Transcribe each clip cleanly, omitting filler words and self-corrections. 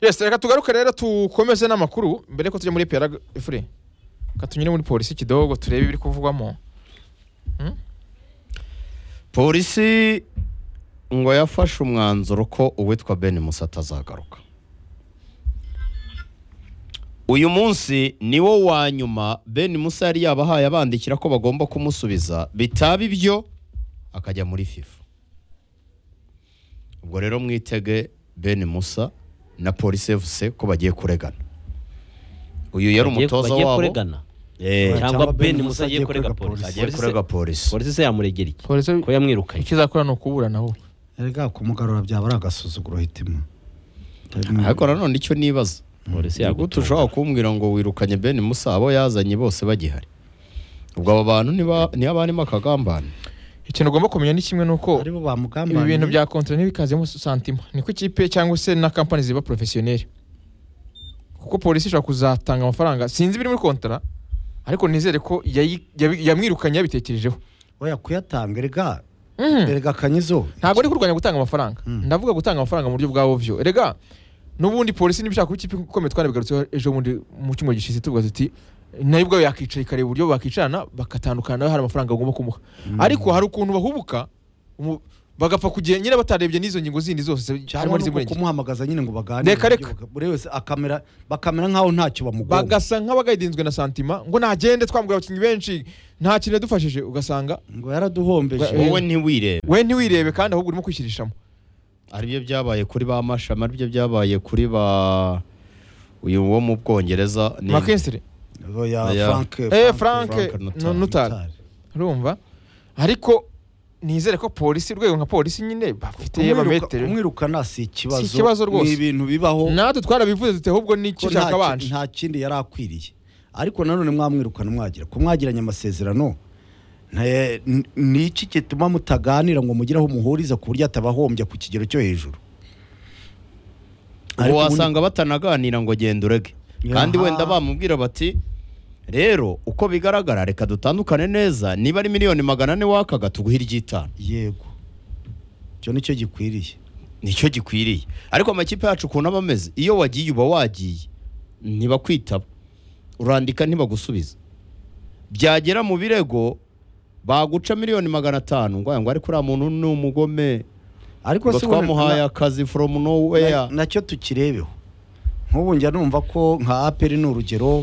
Yes, reka tugaruke rero tukomeze n'amakuru mbere ko tujya muri PRA Efure. Katunyine muri polisi kidogo turebe ibiri kuvugwamo. Polisi ngo yafashe umwanzuro ko uwitwa Ben Musa atazagaruka. Uyu munsi niwo wa nyuma Ben Musa yari yabahaye abandikira ko bagomba kumusubiza bitaba ibyo akajya muri FIFA. Ubwo rero mwitege Ben Musa na Police FC ko bagiye kuregana. Uyu yari umutoza wabo. Cyangwa Ben Musa agiye kurega polisi. Agiye kurega polisi. Polisi se yamuregera iki? Ko yamwirukanye. Ikizakora no kubura naho. Erega kumugarura byaba agasuzuguro hitima. Ariko nanone icyo nibaza. Polisi yagutushaka kumbwira ngo wirukanye Ben Musa abo yazanye bose bagihari. Ubwo aba bantu ni abanima akagambana. Ikintu ugomba kumenya ni kimwe nuko aribo bamugambana. Ibi bintu bya contrat ntibikazemo santima. Niko ikipe cyangwa se na company ziba professionnel. Kuko polisi ishaka kuzatanga amafaranga sinzi biri muri contrat ariko nizere ko yamwirukanye yabitekerejeho. Oya kuyatanga erega kanyizo. Ntabwo ari kurwanya gutanga amafaranga. Ndavuga gutanga amafaranga mu buryo bwa ovyo. Erega nubundi polisi nibishaka kuri ikipe ikomeye twanabigarutse ejo bundi mu cyumwe gishize tuvuga ati nayo ubwo yakicaye kare buryo bakicana bakatandukana hari amafaranga agomba kumuha. Ariko hari ukuntu bahubuka bagapfa kugiye nyine batarebye n'izo ngingo zindi zose harimo n'izibunye kumuhamagaza nyine ngo baganire. Buri wese bakamera nkaho ntacyo bamugomba. Bagasa nk'abagayidinzwe na santima ngo nagende twambwira abakinyi benshi nta kintu dufashije ugasanga ngo yaraduhombeje. Wowe ntiwirebe. We ntiwirebe kandi ahubwo urimo kwishirishamo. Ari byo byabaye kuri ba Mashama, ari byo byabaye kuri ba uyu wo mu Bwongereza ni McKinstry. Frank Nuttall. Urumva? Ariko nizere ko polisi rwego nka polisi nyine bafite abametere. Umwirukana si ikibazo. Ni ibintu bibaho. Natwe twarabivuze dute ahubwo ni kishaka banje. Nta kindi yarakwiriye. Ariko nanone mwamwirukana mwagira ko mwagiranye amasezerano. Ni iki gituma mutaganira ngo mugiraho umuhuriza ku buryo atabahombya ku kigero cyo hejuru. Ariko wasanga batanaganira ngo genda urege. Kandi wenda bamubwira bati rero uko bigaragara reka dutandukane neza niba ari miliyoni 400 wakaga tuguhira igitano. Yego. Cyo nicyo gikwiriye. Nicyo gikwiriye. Ariko amakipe yacu kuntu abameze iyo wagiye uba wagiye niba kwitaba urandika ntibagusubiza. Byagera mu birego baguca miliyoni 500 ngo ari kuri muntu n'umugome. Ariko si twamuhaye akazi from nowhere. Nacyo tukirebeho. Nk'ubu njya numva ko nka APR ni urugero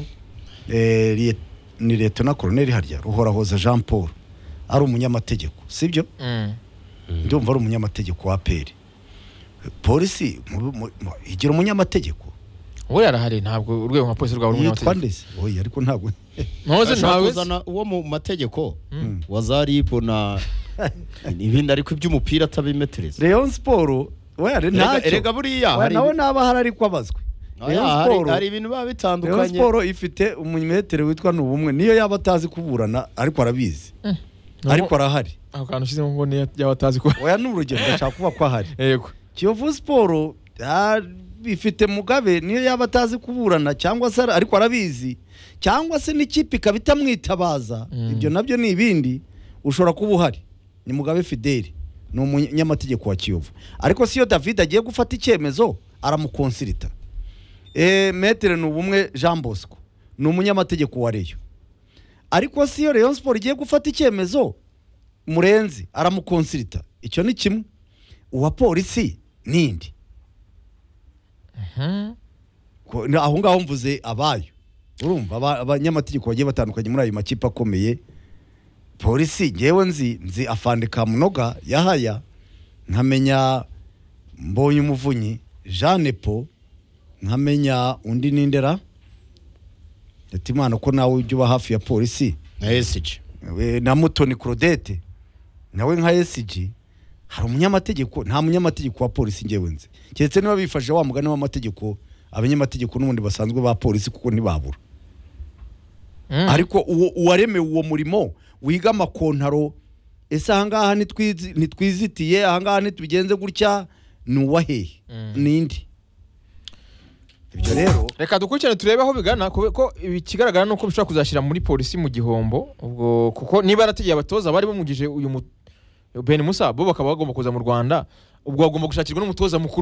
ni Lieutenant Colonel harya Ruhorahoza Jean Paul ari umunyamategeko sibyo? Ndumva ari umunyamategeko wa APR. Polisi igira umunyamategeko. Oya arahari ntabwo urwego nka polisi rwaba umunyamategeko. Oya ariko ntabwo. Noze ntawuzana uwo mu mategeko wazaribo na ibindi ariko iby'umupira atabimetereza. Rayon Sport oya erega buriya hari nawe naba hari ariko abazwe. Hari ibintu baba bitandukanye. Rayon Sport ifite umunyemetere witwa n'ubumwe niyo yaba atazi kuburana ariko arabizi. Ariko arahari. Ako kantu shize ngo niyo yaba atazi ko. Oya n'urugero ndashaka kuba ko ahari. Yego. Kiyovu Sport bifite Mugabe niyo yaba atazi kuburana cyangwa se ariko arabizi cyangwa se n'ikipe ikabita mwitabaza. Ibyo nabyo ni ibindi ushobora kuba uhari. Ni Mugabe Fidel ni umunyamategeko wa Kiyovu. Ariko siyo David agiye gufata icyemezo aramukonsilita. Metere n'ubumwe Jean Bosco ni umunyamategeko wa Rayon. Ariko siyo Rayon Sport igiye gufata icyemezo Murenzi aramukonsilita. Icyo ni kimwe. Uwa polisi nindi. Aho ngaho mvuze abayo. Urumva abanyamategeko bagiye batandukanye muri ayo makipe akomeye. Polisi ngewe nzi afande Kamunoga yahaya nkamenya Mbonye Umuvunyi Jeanne Paul nkamenya undi nindera Yatimana ko nawe ujye uba hafi ya polisi na SG na Mutoni Claudette nawe nka SG hari umunyamategeko nta munyamategeko wa polisi ngewe nzi cyetse niba bifashe wa mugani w'amategeko abanyamategeko n'ubundi basanzwe ba polisi kuko ntibabura. Ariko uwaremewe uwo murimo wiga amakontaro ese ahangaha nitwizitiye ahangaha nitubigenze gutya nuwahehe nindi. Ibyo rero reka dukurikirane turebe aho bigana ko ikigaragara nuko bishobora kuzashira muri polisi mu gihombo ubwo kuko niba arategeye abatoza bari bamugije uyu Ben Musa bo bakaba bagomba kuza mu Rwanda ubwo bagomba gushakirwa n'umutoza mukuru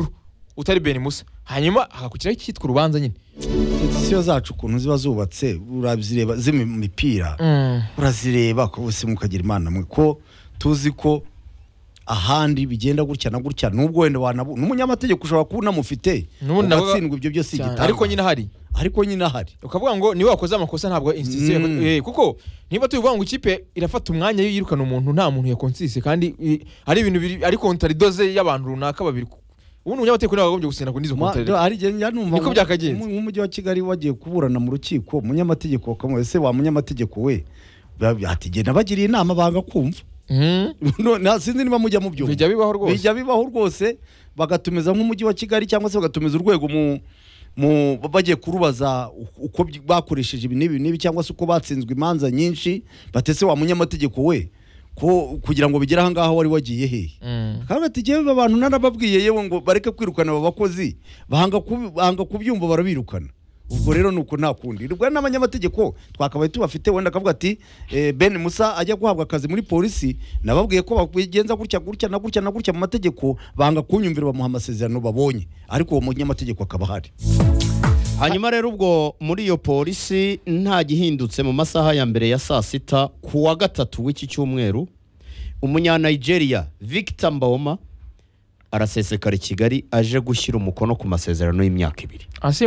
utari Ben Musa hanyuma hagakurikiraho icyitwa urubanza nyine petisiyo zacu ukuntu ziba zubatse urazireba z'imipira urazireba ko bose mukagira imana mwe ko tuzi ko ahandi bigenda gutya na gutya nubwo wenda n'umunyamategeko ushobora kuba unamufite ugatsindwa ibyo byose igitanga ariko nyine ahari ukavuga ngo niwe wakoze amakosa ntabwo institution kuko niba tuvuga ngo ikipe irafata umwanya yirukana umuntu nta muntu yakonsise kandi ari ibintu biri ari kontaridoze y'abantu runaka babiri ubu n'umunyamategeko nawe wagombye gusinya kuri izo kontari ari je nyanumva niko byakagenze nk'umujyi wa Kigali wagiye kuburana mu rukiko umunyamategeko bakamwe se wa munyamategeko we ati genda bagiriye inama banga kumva no sinzi niba mujya mu byumva bijya bibaho rwose bagatumiza nk'umujyi wa Kigali cyangwa se bagatumiza urwego mu bagiye kurubaza uko bakoresheje ibi nibi cyangwa se uko batsinzwe imanza nyinshi batese wa munyamategeko we ko kugira ngo bigere aha ngaho wari wagiye hehe kandi ati jewe abantu narababwiye yewe ngo bareke kwirukana aba bakozi bahanga kubyumva barabirukana ubwo rero nuko nta kundi rubwo n'abanyamategeko twakabaye tubafite wenda akavuga ati Ben Musa ajya guhabwa akazi muri polisi nababwiye ko bagenza gutya mu mategeko banga kunyumvira bamuha amasezerano babonye ariko uwo munyamategeko akaba hari hanyuma rero ubwo muri iyo polisi nta gihindutse mu masaha ya mbere ya saa sita ku wa gatatu w'iki cyumweru umunya-Nigeria Victor Mbawoma arasesekara Kigali aje gushyira umukono ku masezerano y'imyaka 2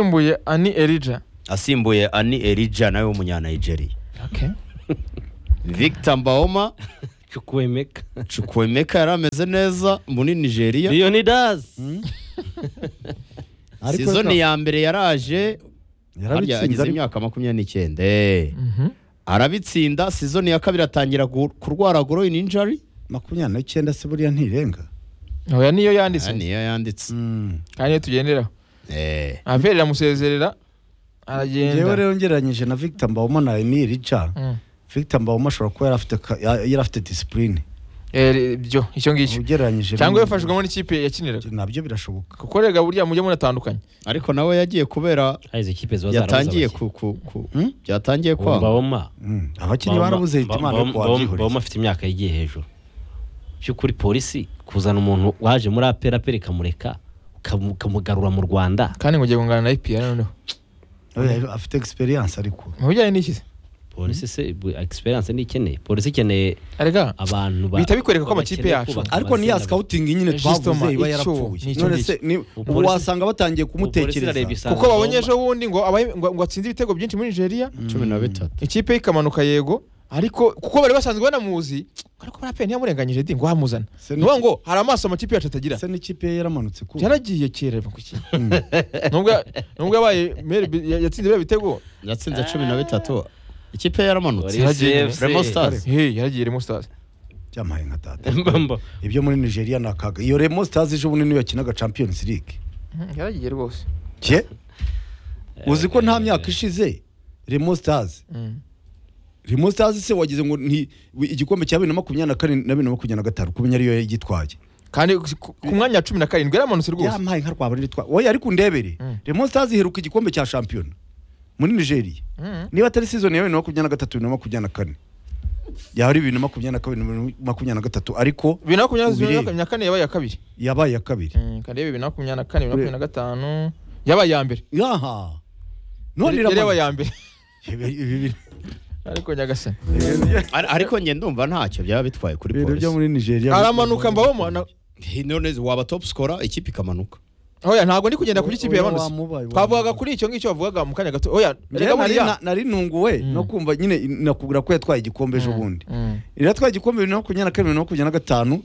asimbuye Ani Elija nawe w'umunya-Nigeria Victor Mbawoma Chukwuemeka yarameze neza muri Nigeria Leonidas Sizoni ya mbere yaraje yagize imyaka 29 arabitsinda sizoni ya kabiri atangira kurwara groin injury 29 se buriya ntirenga oya niyo yanditse kandi tugenderaho averera musezerera aragenda yewe rero ngereranyije na Victor Mbawoma na Emile Richa Victor Mbawoma ashobora kuba yarafite discipline byo icyo ngicyo cyangwa yafashwamo n'ikipe yakiniraga nabyo birashoboka kuko rega buriya mujye munatandukanye ariko nawe yagiye kubera yatangiye byatangiye kwa Mbawoma abakinnyi barabuze itimana ko wabyihoreye Mbawoma afite imyaka yigiye hejuru cyukuri polisi kuzana umuntu waje muri apera kamureka ukamugarura mu Rwanda kandi ngo ngana na IPR noneho afite experience ariko mujyanye n'iki polisi se experience ni ikeneye polisi ikeneye abantu bita bikwereka ko amakipe yacu ariko ni ya scouting nyine twavuze iba yarapfuye none se wasanga batangiye kumutekereza kuko babonyeje wundi ngo atsinze ibitego byinshi muri Nigeria 13 ikipe ikamanuka yego ariko kuko bari basanzwe banamuzi ariko barapeni yamurenganyije di ngo hamuzana nuwa ngo hari amaso amakipe yacu atagira se n'ikipe yaramanutse ku yaragiye kera kuki nubwo yabaye yatsinze ibitego yatsinze 13 ikipe yaramanutse Remo Stars yaragiye Remo Stars cyamaye nka tata ibyo muri Nigeria nakaga iyo Remo Stars ejo bunini yakinaga Champions League yaragiye rwose uzi ko nta myaka ishize Remo Stars se wagize ngo igikombe cya 2024 na 2025 kumenya ariyo yagitwaye kandi ku mwanya wa 17 yaramanutse rwose yamaye nka rwaba ritwa oya ariko ndebere Remo Stars iheruka igikombe cya champion muri Nigeria niba atari season ya 2023 na 2024 yari 2022 ariko 2024 yabaye ya kabiri kandi 2024 2025 yabaye ya mbere none yabaye ya mbere ariko Nyagasani ariko nge ndumva ntacyo byaba bitwaye kuri polisi byo muri Nigeria aramanuka Mbawoma none waba top scorer ikipe ikamanuka oya ntago ndi kugenda kuri ikipe yabanutse twavugaga kuri icyo ngicyo bavugaga mu kanya gato oya nari ntunguwe no kumva nyine nakubwira ko yatwaye igikombe ejo bundi iratwaye igikombe 2024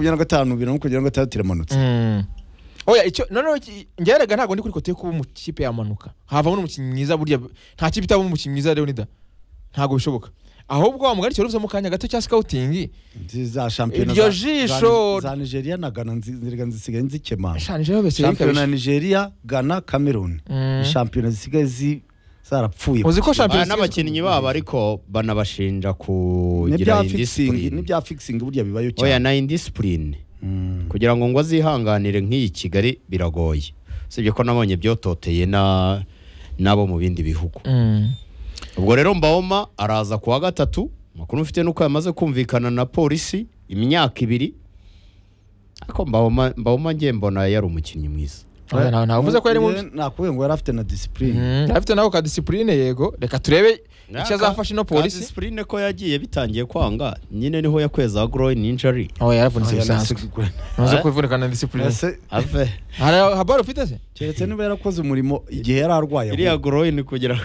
2025 iramanutse oya icyo none ngerega ntago ndi kuri kote kuba mu kipe yamanuka havamo n'umukinnyi mwiza burya nta kipe itaba umukinnyi mwiza Leonida ntago bishoboka ahubwo wa mugari cyo mu kanya gato cya scouting za champion iryo jisho za Nigeria na Ghana nzisigaye nzikema champion na Nigeria Ghana Cameroon champion zisigaye zarapfuye uzi ko champion n'abakinnyi babo ariko banabashinja kugira indiscipline n'ibya fixing burya bibayo cyane oya na indiscipline kugira ngo azihanganire nk'iyi Kigali biragoye sibye ko nabonye byototeye nabo mu bindi bihugu ubwo rero Mbawoma araza kuwa gatatu makuru mfite nuko yamaze kumvikana na polisi imyaka 2 ariko Mbawoma ngiye mbona yari umukinnyi mwiza nta uvuze ko yari mubi nakubwiye ngo yari afite na discipline afite naho ka discipline yego reka turebe icyo azafasha ino polisi discipline ko yagiye bitangiye kwanga nyine niho yakweza groin injury yaravunitse bisanzwe ntuze kuvunika na discipline ave hari habari ufite se keretse niba yarakoze umurimo igihe yari arwaye iriya groin kugira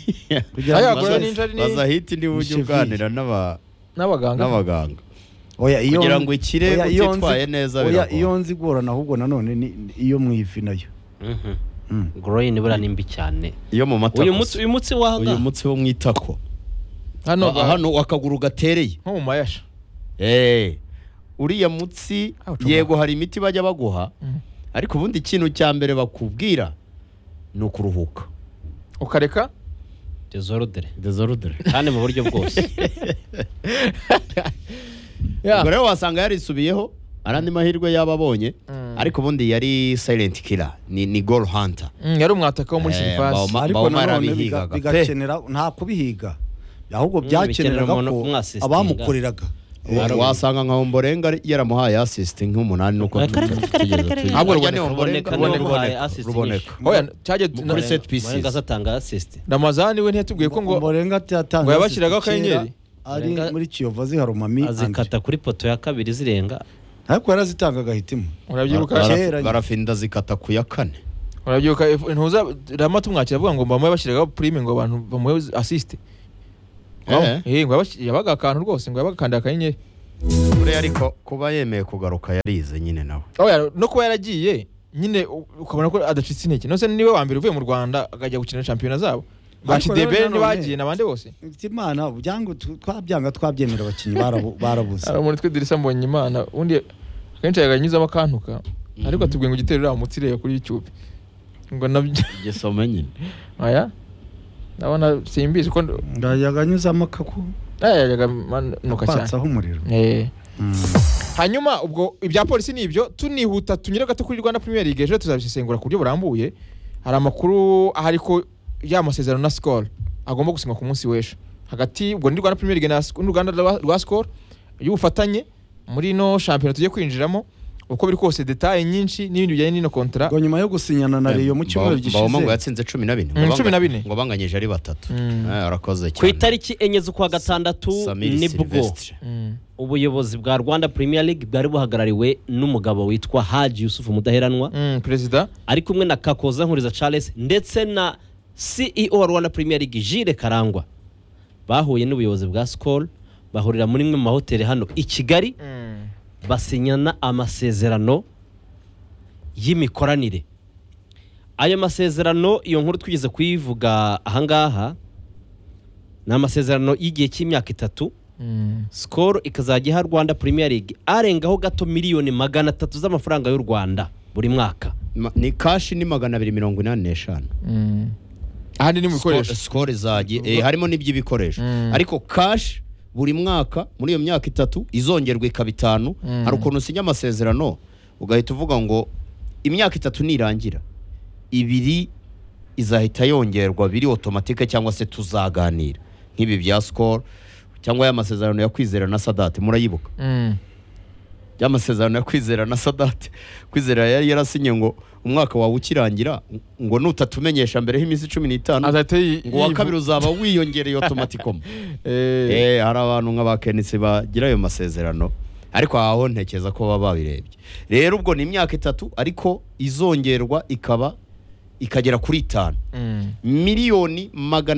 bazahita indi buryo uganira n'abaganga kugira ngo ikire utitwaye neza biragora iyo nzi igorana ahubwo nanone ni iyo mu ivi nayo groin bura nimbi cyane iyo mu matako uyu mutsi wahanga uyu mutsi wo mwitako hano wakaguru gatereye nko mu mayasha uriya mutsi yego hari imiti bajya baguha ariko ubundi ikintu cya mbere bakubwira ni ukuruhuka ukareka desordre kandi mu buryo bwose ubwo rero wasanga yarisubiyeho arandi mahirwe yababonye ariko ubundi yari silent killer ni goal hunter yari umwataka wo muri Sylvas ariko nanone bigakenera nta kubihiga ahubwo byakeneraga ko abamukoreraga wasanga nka Ombolenga yaramuhaye assist nk'umunani nuko ahubwo ruboneka oya cyaje muri set pieces ngasatanga assist Ramazani we ntiyatubwiye ko ngo Ombolenga ngo yabashiraga akanyenyeri ari muri Kiyovu ziharumami azikata kuri poto ya kabiri zirenga ariko yarazitangaga hitimo urabyibuka barafinda zikata ku ya 4 urabyibuka ntuza Rama tumwakira avuga ngo bamuye bashiraga prime ngo abantu bamuye assist ngo yabaga akantu rwose ngo yabagakanda akanyenyeri ure ariko kuba yemeye kugaruka yarize nyine nawe no kuba yaragiye nyine ukabona ko adacitse intege nose niwe wa mbere uvuye mu Rwanda akajya gukina championnat zabo Bashidebe nibagiye nabande bose Imana byango twabyemera abakinyi barabuze ari umuntu twidirisa mbonye Imana undi kenshi yaganyuzamo akantuka ariko atubwiye ngo giterera umutsire kuri YouTube ngo nabyo gisome nyine aya ndabona simbizi ko yaganyuzamo akaku yaganuka cyane patsaho umuriro hanyuma ubwo ibya polisi nibyo tunihuta tunyira gato kuri Rwanda Premier League ejo tuzabisesengura ku buryo burambuye hari amakuru ahari ko ya masezerano na Skol agomba gusinywa ku munsi w'ejo hagati ubwo ni Rwanda Premier League n'Uruganda rwa Skol y'ubufatanye muri no championnat tugiye kwinjiramo uko biri kose detail nyinshi n'ibindi bijyanye n'ino contrat ngo nyuma yo gusinyana na Rayon mu cyumweru gishize ngo yatsinze 14 ngo banganyije ari batatu arakoze cyane ku itariki enye z'ukwa gatandatu nibwo ubuyobozi bwa Rwanda Premier League bwari buhagarariwe n'umugabo witwa Haji Yusuf Mudaheranwa president ari kumwe na Kakoza Nkuriza Charles ndetse na CEO wa Rwanda Premier League Jire Karangwa bahuye n'ubuyobozi bwa Skol bahurira muri mwe mu mahoteli hano i Kigali basinyana amasezerano y'imikoranire ayo masezerano iyo nkuru twigeze kuyivuga ahangaha ni amasezerano y'igihe cy'imyaka 3 Skol ikazajya ha Rwanda Premier League arengaho gato miliyoni 300 z'amafaranga y'u Rwanda buri mwaka ni cash ni 285 ahandi ni mu bikoresho Skol zagiye harimo n'iby'ibikoresho ariko cash buri mwaka muri iyo myaka 3 izongerwa ikaba 5 hari ukuntu usinya amasezerano ugahita uvuga ngo imyaka 3 nirangira ibiri izahita yongerwa biri automatique cyangwa se tuzaganira nk'ibi bya Skol cyangwa ya masezerano ya Kwizera na Sadat murayibuka ya masezerano ya Kwizera na Sadat Kwizera yari yarasinye ngo umwaka wawe ukirangira ngo nutatumenyesha mbere y'imisi 15 ngo wakabiri uzaba wiyongereye automaticom hari abantu nk'abakenisi bagira ayo masezerano ariko aho ntekeza ko baba babirebye rero ubwo ni imyaka 3 ariko izongerwa ikagera kuri 5 miliyoni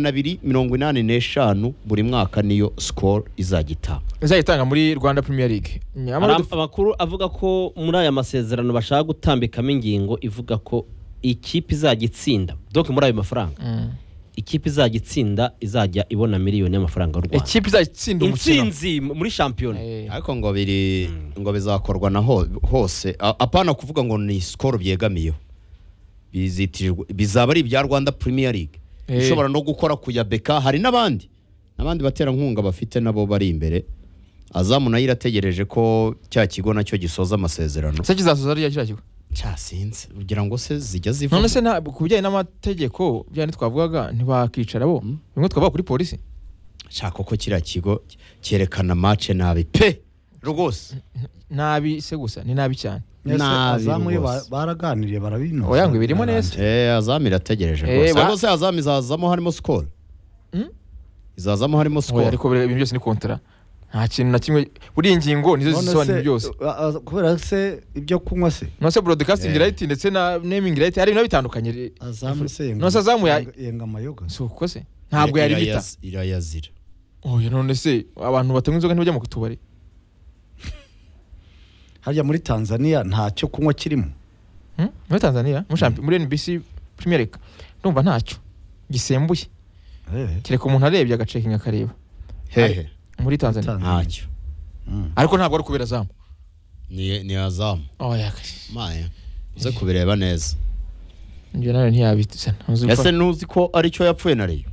285 buri mwaka niyo Skol izagitanga muri Rwanda Premier League amakuru avuga ko muri aya masezerano bashaka gutambikamo ingingo ivuga ko ikipe izagitsinda donc muri ayo mafaranga ikipe izagitsinda izajya ibona miliyoni y'amafaranga y'u Rwanda ikipe izagitsinda intsinzi muri championnat ariko ngo ngo bizakorwa na hose apana kuvuga ngo ni Skol byegamiyeho bizaba ari ibya Rwanda Premier League ishobora no gukora kuya beka hari n'abandi batera nkunga bafite nabo bari imbere Azamu nayo irategereje ko cya kigo nacyo gisoza amasezerano se kizasoza ari cya kigo cyasinze ugira ngo se zijya ziva none se kubijyanye n'amategeko byane twavugaga ntibakicara bo bimwe twavuga kuri polisi shaka ko kira kigo cyerekana match nabi pe rwose nabi se gusa ni nabi cyane Azamu baraganiriye barabinoza. Oya ngo birimo neza. Azamu irategereje rwose. Ariko se Azamu izazamo harimo Skol. Izazamo harimo Skol. Oya ariko ibintu byose ni kontara. Nta kintu na kimwe buri ingingo nizo zisobanura byose. Kubera se ibyo kunywa se. No se broadcasting right ndetse na naming right hari ibintu bitandukanye. Azamu se. No se Azamu yenga amayoga. So uko se ntabwo yari bita. Irayazira. Oya none se abantu batanywa inzoga ntibajya mu kutubari. Harya muri Tanzania ntacyo kunywa kirimo. Muri Tanzania muri NBC Premier League ndumva ntacyo gisembuye. Kireka umuntu arebye agacekinga akareba. Hehe. Muri Tanzania ntacyo. Ariko ntabwo ari kubera Azamu. Ni Azamu. Oya. Maye. Uze kubireba neza. Njye nawe ntiyabitse. Ese nuzi ko ari cyo yapfuye na Rayon?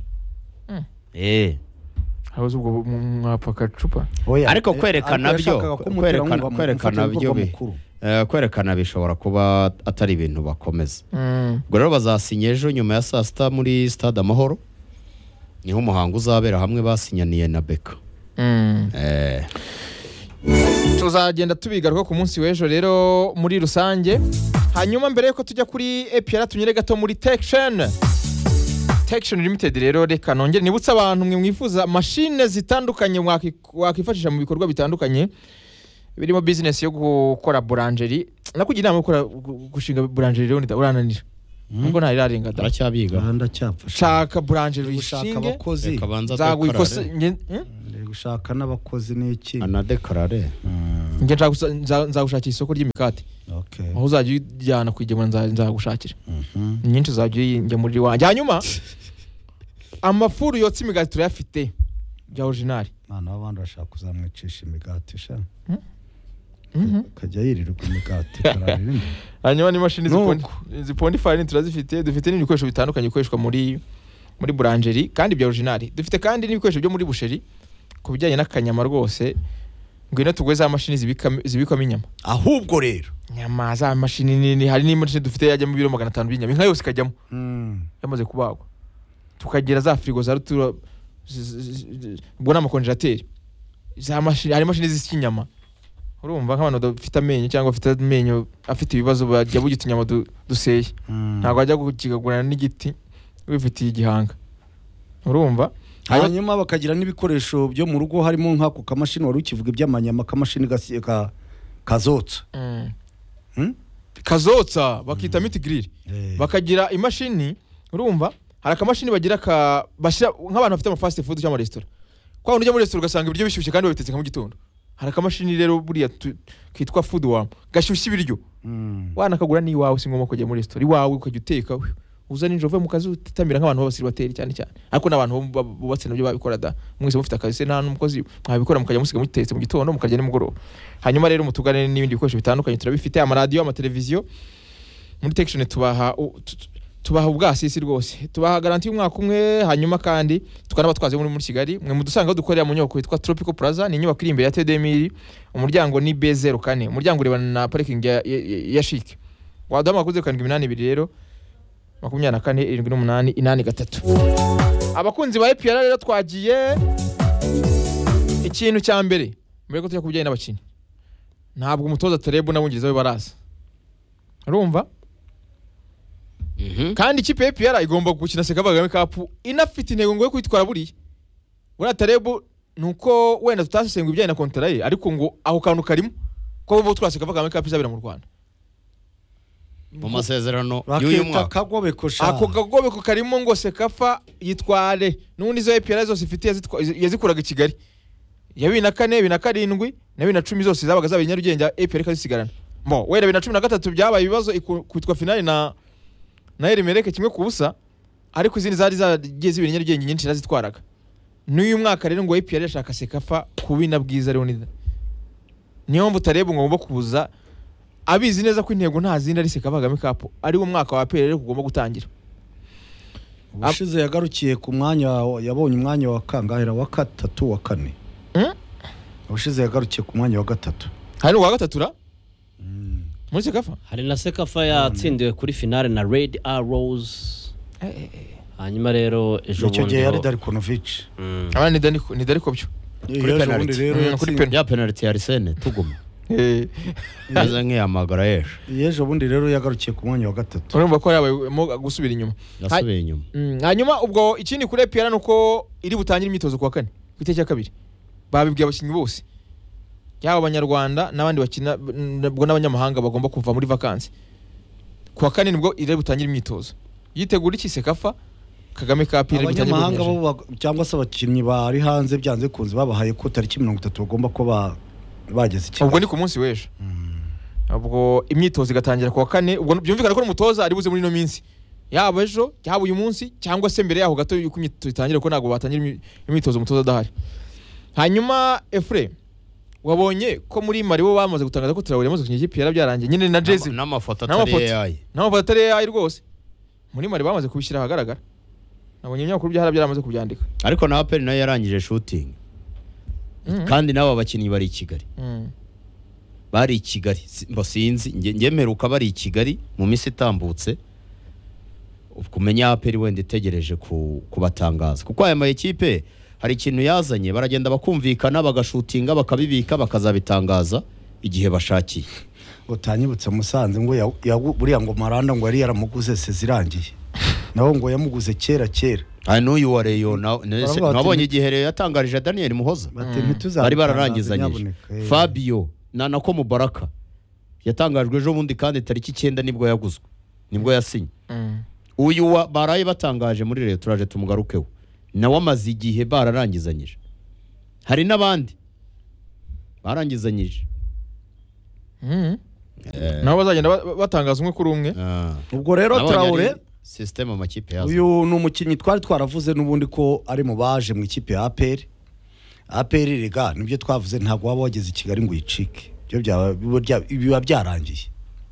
Habuze ubwo mwapfa kacupa. Ariko kwerekana byo kwerekana bishobora kuba atari ibintu bakomeza. Ubwo rero bazasinye ejo nyuma ya saa sita muri Stade Amahoro. Niho umuhango uzabera hamwe basinyaniye na Beka. Tuzagenda tubigaruka ku munsi w'ejo rero muri rusange. Hanyuma mbere yuko tujya kuri EPR tunyere gato muri Tection Limited rero reka nongere nibutsa abantu mwe mwifuza machine zitandukanye wakifashisha mu bikorwa bitandukanye birimo business yo gukora boulangerie nakugira inama gukora gushinga boulangerie rero urananira ngo nta irarenga da aracyabiga ndacyapfa shaka boulangerie gushaka abakozi gushaka n'abakozi n'iki anadekarare nge nzagushakira isoko ry'imikate aho uzajya ujyana kwigemura nzagushakira nyinshi uzajya uyinjya muri wanjye hanyuma amafuru yotsa imigati turayafite bya original mwana w'abandi bashaka kuzamwicisha imigati sha kajya yirirwa imigati kararinde hanyuma ni mashini zipondi farini turazifite dufite n'ibikoresho bitandukanye bikoreshwa muri boulangerie kandi bya original dufite kandi n'ibikoresho byo muri boucherie ku bijyanye n'akanyama rwose ngwino tugwe za mashini zibikwamo inyama ahubwo rero nyama za mashini nini hari n'imashini dufite yajya mu biro 500 by'inyama inka yose ikajyamo yamaze kubagwa tukagira za frigo za rutura bwana amakonjerateri za mashini hari mashini z'ikinyama urumva nk'abantu dufite amenyo cyangwa afite amenyo afite ibibazo bajya bugita inyama duseye ntabwo ajya kugigagurana n'igiti wifitiye igihanga urumva hanyuma bakagira n'ibikoresho byo mu rugo harimo nk'ako kamashini wari ukivuga iby'amanyama kamashini kazotsa kazotsa bakita meat grill bakagira imashini urumva hari akamashini bagira bashyira nk'abantu bafite ama fast food cyangwa restaurant kwa ujya muri restaurant ugasanga ibiryo bishyushye kandi babitetse mu gitondo hari akamashini rero buriya kitwa food warm gashyushye ibiryo wana kagura ni wawe singoma kujya muri restaurant iwawe ukajya uteka uza ninjoro vuye mu kazi utamira nk'abantu b'abasiribateri cyane ariko n'abantu bubatse nabyo babikora da mwese mufite akazi se nta n'umukozi mwabikora mukajya musiga mutetse mu gitondo mukajya nimugoroba hanyuma rero mutugane n'ibindi bikoresho bitandukanye turabifite amaradiyo amateleviziyo muri Tection tubaha ubwasisi rwose tubaha garanti y'umwaka umwe hanyuma kandi tukanaba twaze muri Kigali mwe mudusanga dukorera mu nyubako yitwa Tropical Plaza ni inyubako iri imbere ya TDMIR umuryango ni B04 umuryango urebana na parking ya Chic wadama kuze 82 rero 24 abakunzi ba EPR rero twagiye ikintu cya mbere mbere ko tujya kubijyanye n'abakinnyi ntabwo umutoza Tarebu n'abungiriza we baraza urumva kandi ikipe ya EPR igomba gukina Kagame Cup inafite intego ngo yo kwitwara buriya buriya Tarebu nuko wenda tutasesenga ibijyanye na kontra ye ariko ngo aho kantu karimo ko bo twase Kagame Cup izabera mu Rwanda mu masezerano y'uyu mwaka ako kagobeko karimo ngo Sekafa yitware n'undi zo EPR zose ifite yazikuraga i Kigali ya 2004 2007 na 2010 zose zabaga zabaye Nyarugenge EPR kazisigarana mo wera 2013 byabaye ibibazo kwitwa finale na Erimereke kimwe ku busa ariko izindi zari zagiye zibiri Nyarugenge nyinshi nazitwaraga n'uyu mwaka rero ngo EPR yashaka Sekafa kubina bwiza Leonida niyo mbutarebe ngo ngomba kuza abizi neza ko intego nta zindi ari Kagame Cup ari wo mwaka wa APR rero kugomba gutangira ubushize yagarukiye ku mwanya yabonye umwanya wa kangahera wa 3 wa 4 ubushize yagarukiye ku mwanya wa 3 hari wa 3 ra muri Sekafa hari na Sekafa yatsindiwe kuri finale na Red Arrows hanyuma rero ejo bundi yari Darikonovic abandi ni Dariko byo kuri penalty ya penalty ya Arsene tuguma meze nk'iyamagara yejo bundi rero yagarukiye ku mwanya wa gatatu urumva ko yabayemo gusubira inyuma yasubiye inyuma. hanyuma ubwo ikindi kuri EPR nuko iri butangire imyitozo kuwa kane ku itariki ya 2 babibwiye abakinnyi bose yaba abanyarwanda n'abandi bakina ubwo n'abanyamahanga bagomba kuva muri vacances kuwa kane nibwo iri butangire imyitozo yitegura iki Sekafa Kagame Cup iri butangire abanyamahanga bo cyangwa se abakinnyi bari hanze byanze kunze babahaye ko tariki 30 bagomba ko bageze iki ubwo ni ku munsi w'ejo ubwo imyitozo igatangira kuwa kane ubwo byumvikana ko umutoza ari buze muri no minsi yaba ejo yaba uyu munsi cyangwa se mbere yaho gato yuko imyitozo itangira ko nago batangira imyitozo umutoza adahari. Hanyuma Efre wabonye ko muri Mali bo bamaze gutangaza ko Traoré yamaze kunyira ikipe yarabyarangiye nyine na Jezi n'amafoto atari AI rwose muri Mali bamaze kubishyira ahagaragara nabonye imyakuru byaramaze kubyandika ariko na Apple nayo yarangije shooting kandi nabo abakinnyi bari i Kigali bari i Kigali sinzi ngemeruka bari i Kigali mu minsi itambutse kumenya Apple wenda itegereje kubatangaza kuko aya ma ekipe hari ikintu yazanye baragenda bakumvikana bagashutinga bakabibika bakazabitangaza igihe bashakiye. Utanyibutse Musanze ngo buriya ngo Maranda ngo yari yaramuguze sezirangiye naho ngo yamuguze kera n'uyu wa Rayon nabonye igihe Rayon yatangarije Daniel Muhoza bari bararangizanyije Fabio nako Mubaraka yatangajwe ejo bundi kandi tariki 9 nibwo yaguzwe nibwo yasinye uyu wa baraye batangaje muri Rayon turaje tumugarukeho nawe amaze igihe bararangizanyije hari n'abandi barangizanyije nabo bazagenda batangaza umwe kuri umwe ubwo rero Traoré system amakipe yazo uyu ni umukinnyi twaravuze n'ubundi ko ari mu baje mu ikipe ya APR rega nibyo twavuze ntabwo waba wageze i Kigali ngo uyicike biba byarangiye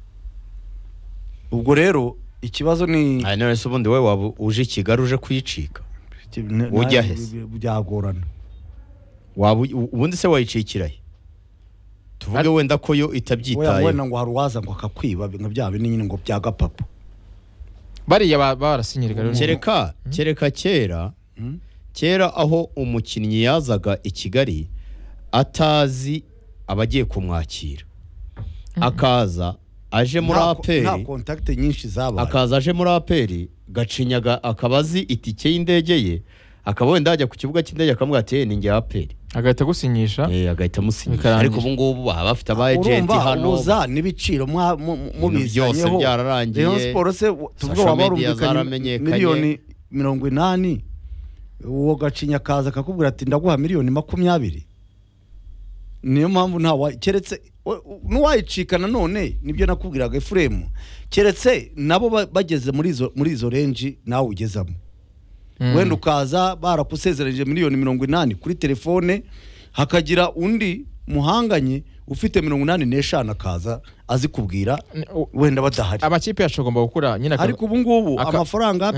ubwo rero ikibazo ni none se ubundi wowe waba uje i Kigali uje kuyicika ujya hese byagorana ubundi se wayicikirahe tuvuge wenda ko yo itabyitaye wenda ngo haruwaza ngo akakwiba nka byabe nyine ngo byagapapa bariya barasinyirika kereka kera aho umukinnyi yazaga i Kigali atazi abagiye kumwakira akaza aje muri APR nta contact nyinshi zabaye akaza aje muri APR gacinyaga akabazi itike y'indege ye akaba wenda ajya ku kibuga cy'indege akamubwira ati ni nge APR agahita gusinyisha agahita musinyisha ariko ubu ngubu baba bafite aba agent hano uza n'ibiciro mubizanyeho byose byararangiye Rayon Sports se tuvuga wabarumvikanye miliyoni 80 uwo gacinya kaza akakubwira ati ndaguha miliyoni 20 niyo mpamvu nta keretse nuwayicikana none nibyo nakubwiraga Efremu keretse nabo bageze muri izo range nawe ugezamo wenda ukaza barakusezeranyije miliyoni 80 kuri telefone hakagira undi muhanganye ufite 85 akaza azikubwira wenda badahari amakipe yashogomba gukura nyine ariko ubu ngubu amafaranga